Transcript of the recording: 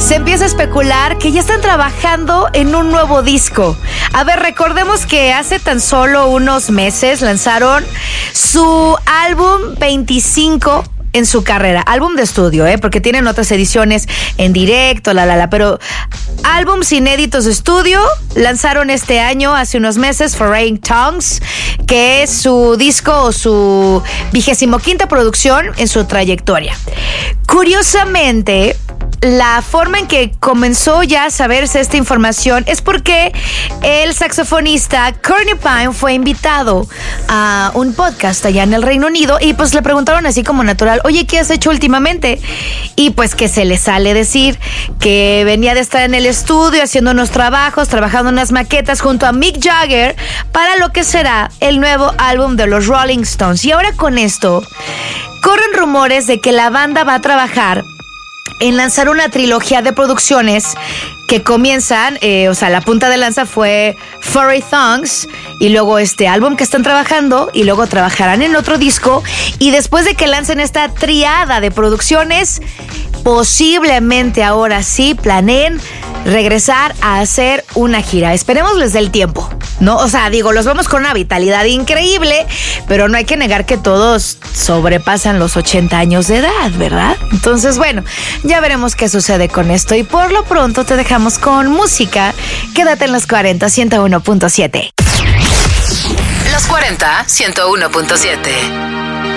se empieza a especular que ya están trabajando en un nuevo disco. A ver, recordemos que hace tan solo unos meses lanzaron su álbum 25 en su carrera, álbum de estudio, porque tienen otras ediciones en directo, pero álbums inéditos de estudio lanzaron este año, hace unos meses, Foreign Tongues, que es su disco o su 25ª producción en su trayectoria. Curiosamente, la forma en que comenzó ya a saberse esta información es porque el saxofonista Courtney Pine fue invitado a un podcast allá en el Reino Unido y pues le preguntaron así como natural, oye, ¿qué has hecho últimamente? Y pues que se le sale decir que venía de estar en el estudio haciendo unos trabajos, trabajando unas maquetas junto a Mick Jagger para lo que será el nuevo álbum de los Rolling Stones. Y ahora con esto, corren rumores de que la banda va a trabajar en lanzar una trilogía de producciones que comienzan, la punta de lanza fue Furry Thongs y luego este álbum que están trabajando y luego trabajarán en otro disco y después de que lancen esta triada de producciones, posiblemente ahora sí planeen regresar a hacer una gira. Esperemos les dé el tiempo, ¿no? O sea, los vemos con una vitalidad increíble, pero no hay que negar que todos sobrepasan los 80 años de edad, ¿verdad? Entonces, bueno, ya veremos qué sucede con esto y por lo pronto te dejamos con música. Quédate en los 40, 101.7. Los 40, 101.7.